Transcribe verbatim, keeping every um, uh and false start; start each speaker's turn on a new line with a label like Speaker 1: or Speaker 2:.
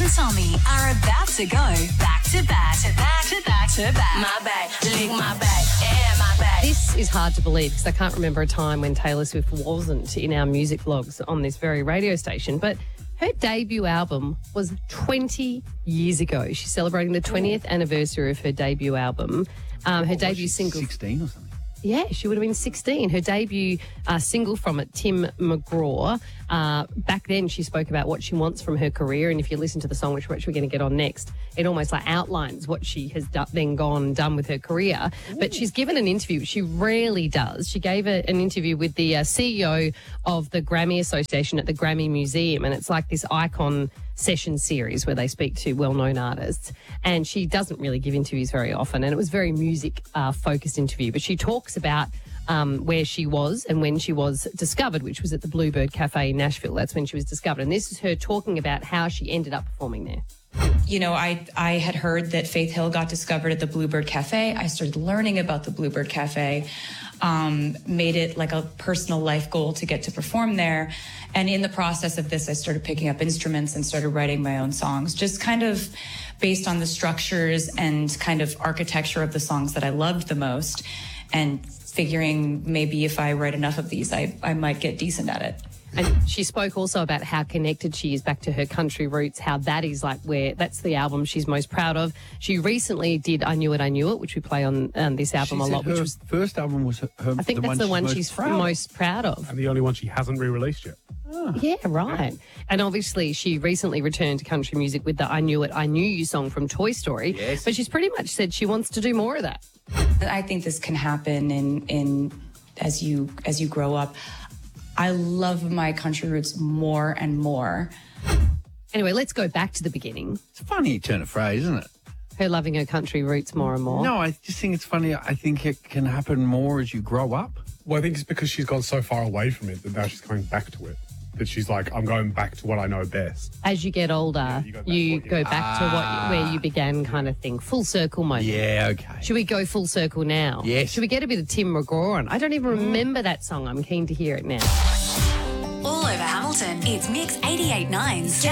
Speaker 1: and Tommy are about to go back to back to back to back to back.
Speaker 2: My back, lick my back, and my back.
Speaker 3: This is hard to believe because I can't remember a time when Taylor Swift wasn't in our music vlogs on this very radio station, but her debut album was twenty years ago. She's celebrating the twentieth anniversary of her debut album. Um, her
Speaker 4: What was
Speaker 3: debut
Speaker 4: she,
Speaker 3: single...
Speaker 4: sixteen or something?
Speaker 3: Yeah, she would have been sixteen. Her debut uh, single from it, Tim McGraw. Uh, back then, she spoke about what she wants from her career. And if you listen to the song, which, which we're going to get on next, it almost like outlines what she has do- then gone and done with her career. Ooh. But she's given an interview. She rarely does. She gave a, an interview with the uh, C E O of the Grammy Association at the Grammy Museum. And it's like this icon session series where they speak to well-known artists, and she doesn't really give interviews very often, and it was very music uh, focused interview, but she talks about um, where she was and when she was discovered, which was at the Bluebird Cafe in Nashville. That's when she was discovered, and this is her talking about how she ended up performing there.
Speaker 5: You know, I I had heard that Faith Hill got discovered at the Bluebird Cafe. I started learning about the Bluebird Cafe, um, made it like a personal life goal to get to perform there. And in the process of this, I started picking up instruments and started writing my own songs, just kind of based on the structures and kind of architecture of the songs that I loved the most, and figuring maybe if I write enough of these, I, I might get decent at it.
Speaker 3: And she spoke also about how connected she is back to her country roots, how that is like where that's the album she's most proud of. She recently did I Knew It, I Knew It, which we play on um, this album
Speaker 4: She
Speaker 3: a
Speaker 4: said
Speaker 3: lot.
Speaker 4: her
Speaker 3: Which was,
Speaker 4: first album was her, her
Speaker 3: I think
Speaker 4: the
Speaker 3: that's
Speaker 4: one
Speaker 3: the
Speaker 4: she's
Speaker 3: one
Speaker 4: most
Speaker 3: she's
Speaker 4: proud of.
Speaker 3: most proud of.
Speaker 6: And the only one she hasn't re-released yet.
Speaker 4: Oh.
Speaker 3: Yeah, right. And obviously she recently returned to country music with the I Knew It, I Knew You song from Toy Story.
Speaker 4: Yes.
Speaker 3: But she's pretty much said she wants to do more of that.
Speaker 5: I think this can happen in in as you as you grow up. I love my country roots more and more.
Speaker 3: Anyway, let's go back to the beginning.
Speaker 4: It's a funny turn of phrase, isn't it?
Speaker 3: Her loving her country roots more and more.
Speaker 4: No, I just think it's funny. I think it can happen more as you grow up.
Speaker 6: Well, I think it's because she's gone so far away from it that now she's coming back to it. That she's like, I'm going back to what I know best.
Speaker 3: As you get older,
Speaker 6: Yeah, you go back to
Speaker 3: you
Speaker 6: what you-
Speaker 3: go back to what
Speaker 4: Ah.
Speaker 3: you, where you began kind of thing. Full circle moment.
Speaker 4: Yeah, okay.
Speaker 3: Should we go full circle now?
Speaker 4: Yes.
Speaker 3: Should we get a bit of Tim McGraw on? I don't even remember that song. I'm keen to hear it now.
Speaker 1: All over Hamilton, it's Mix eighty-eight point nine's